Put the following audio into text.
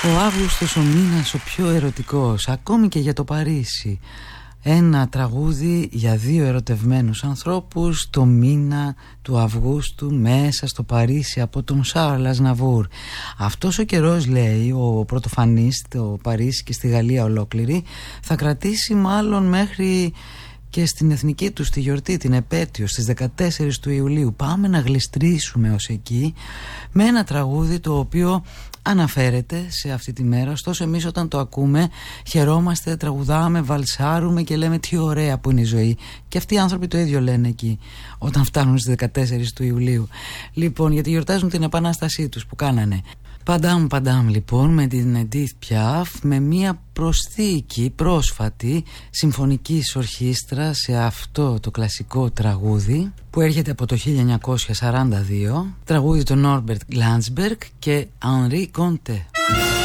Ο Αύγουστος ο μήνας ο πιο ερωτικός, ακόμη και για το Παρίσι. Ένα τραγούδι για δύο ερωτευμένους ανθρώπους το μήνα του Αυγούστου μέσα στο Παρίσι από τον Σάρλ Αζναβούρ. Αυτός ο καιρός, λέει ο πρωτοφανής στο Παρίσι και στη Γαλλία ολόκληρη, θα κρατήσει μάλλον μέχρι και στην εθνική του τη γιορτή, την επέτειο στις 14 του Ιουλίου. Πάμε να γλιστρήσουμε ως εκεί με ένα τραγούδι το οποίο αναφέρεται σε αυτή τη μέρα. Ωστόσο εμείς όταν το ακούμε χαιρόμαστε, τραγουδάμε, βαλσάρουμε και λέμε τι ωραία που είναι η ζωή. Και αυτοί οι άνθρωποι το ίδιο λένε εκεί όταν φτάνουν στις 14 του Ιουλίου. Λοιπόν, γιατί γιορτάζουν την επανάστασή τους που κάνανε. Παντάμ παντάμ λοιπόν με την Edith Piaf, με μια προσθήκη πρόσφατη συμφωνικής ορχήστρα σε αυτό το κλασικό τραγούδι που έρχεται από το 1942, τραγούδι του Norbert Glansberg και Henri Conte.